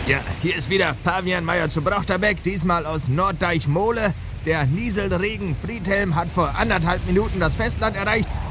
Ja, hier ist wieder Pavian Meier zu Brochterbeck, diesmal aus Norddeich-Mohle. Der Nieselregen Friedhelm hat vor 1,5 Minuten das Festland erreicht